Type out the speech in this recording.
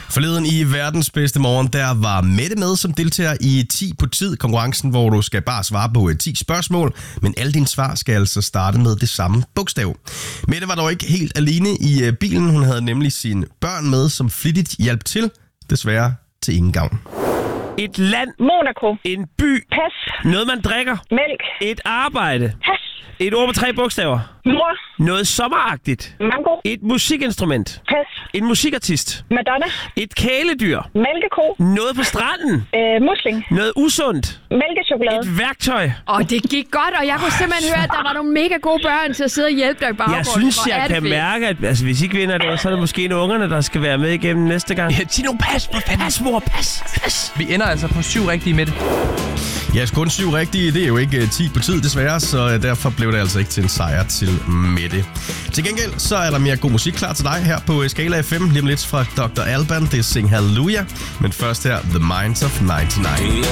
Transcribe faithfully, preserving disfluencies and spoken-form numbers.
Forleden i verdens bedste morgen, der var Mette med som deltager i ti på tid konkurrencen, hvor du skal bare svare på ti spørgsmål, men alle dine svar skal altså starte med det samme bogstav. Mette var dog ikke helt alene i bilen. Hun havde nemlig sine børn med, som flittigt hjalp til, desværre til ingen gavn. Et land. Monaco. En by. Pas. Noget, man drikker. Mælk. Et arbejde. Pas. Et ord på tre bogstaver. Mor. Noget sommeragtigt. Mango. Et musikinstrument. Pas. En musikartist. Madonna. Et kæledyr. Mælkeko. Noget på stranden. Øh, musling. Noget usundt. Mælkechokolade. Et værktøj. Og det gik godt, og jeg kunne simpelthen høre, at der var nogle mega gode børn til at sidde og hjælpe dig i baggrunden. Jeg synes, Hvor er jeg det kan fedt. mærke, at altså, hvis I ikke vinder det, så er det måske en af ungerne, der skal være med igennem næste gang. Ja, sig nu pas, for fanden. Pas, mor, pas, pas. Vi ender altså på syv rigtige med det. Ja, kun syv rigtige, det er jo ikke ti på tid desværre, så derfor blev det altså ikke til en sejr til Mette. Til gengæld så er der mere god musik klar til dig her på Skala F M. Lige om lidt fra doktor Alban, det er Sing Hallelujah, men først her The Minds of nioghalvfems.